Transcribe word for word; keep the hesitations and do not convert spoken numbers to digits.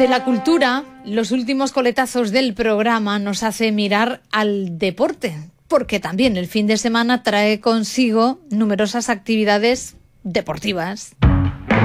De la cultura, los últimos coletazos del programa nos hace mirar al deporte, porque también el fin de semana trae consigo numerosas actividades deportivas.